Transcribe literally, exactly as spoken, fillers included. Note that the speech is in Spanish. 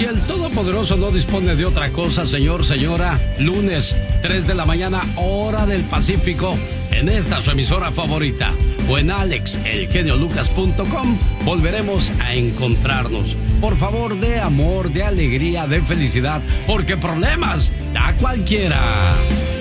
si el Todopoderoso no dispone de otra cosa, señor, señora, lunes, tres de la mañana, hora del Pacífico, en esta su emisora favorita, o en alex el genio lucas punto com, volveremos a encontrarnos. Por favor, de amor, de alegría, de felicidad, porque problemas da cualquiera.